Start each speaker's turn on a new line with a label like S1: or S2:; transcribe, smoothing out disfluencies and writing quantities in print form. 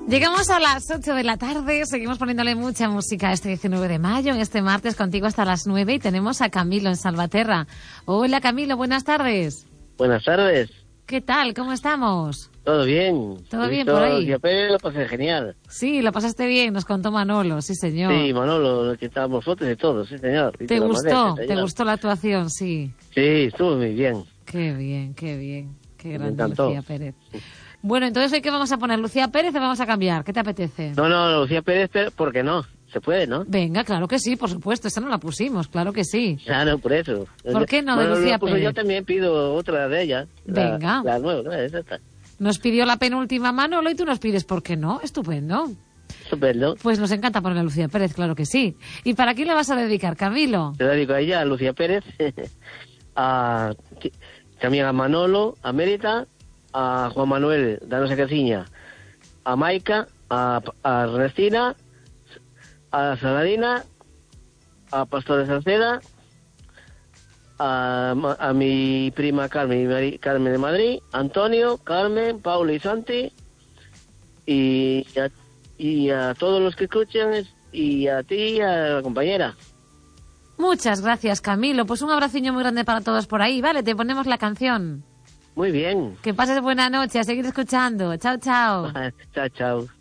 S1: Llegamos a las 8 de la tarde, seguimos poniéndole mucha música este 19 de mayo, en este martes contigo hasta las 9 y tenemos a Camilo en Salvaterra. Hola Camilo, buenas tardes.
S2: Buenas tardes.
S1: ¿Qué tal? ¿Cómo estamos?
S2: ¿Todo bien?
S1: ¿Todo bien por ahí?
S2: Lucía Pérez lo pasé genial.
S1: Sí, lo pasaste bien, nos contó Manolo, sí señor.
S2: Sí, Manolo, que estábamos fotos de todo, sí señor.
S1: ¿Te gustó? ¿Te gustó la actuación? Sí.
S2: Sí, estuvo muy bien.
S1: Qué bien, qué bien. Qué grande
S2: encantó.
S1: Lucía Pérez. Bueno, entonces hoy qué vamos a poner, Lucía Pérez, o vamos a cambiar, ¿qué te apetece?
S2: No, Lucía Pérez, ¿por qué no? Se puede, ¿no?
S1: Venga, claro que sí, por supuesto, esa no la pusimos, claro que sí.
S2: Claro, por eso.
S1: ¿Por qué no de Lucía Pérez?
S2: Yo también pido otra de ella.
S1: Venga.
S2: La nueva, ¿no? Es esta.
S1: Nos pidió la penúltima Manolo y tú nos pides, ¿por qué no? Estupendo.
S2: Estupendo.
S1: Pues nos encanta poner a Lucía Pérez, claro que sí. ¿Y para quién la vas a dedicar, Camilo?
S2: Te dedico a ella, a Lucía Pérez, también a Manolo, a Mérita, a Juan Manuel, Danosa Caciña, a Maica, a Ernestina, a Saladina, a Pastor de Salceda, a mi prima Carmen, Carmen de Madrid, Antonio, Carmen, Paulo y Santi, y a todos los que escuchan, y a ti, a la compañera.
S1: Muchas gracias, Camilo. Pues un abraciño muy grande para todos por ahí, ¿vale? Te ponemos la canción.
S2: Muy bien.
S1: Que pases buena noche, a seguir escuchando. Chao, chao.
S2: Chao, chao.